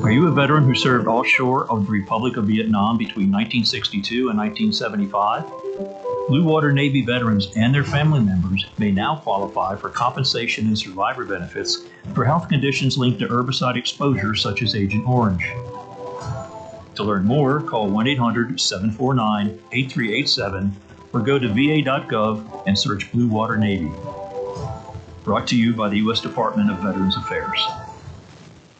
Are you a veteran who served offshore of the Republic of Vietnam between 1962 and 1975? Blue Water Navy veterans and their family members may now qualify for compensation and survivor benefits for health conditions linked to herbicide exposure such as Agent Orange. To learn more, call 1-800-749-8387 or go to va.gov and search Blue Water Navy. Brought to you by the U.S. Department of Veterans Affairs.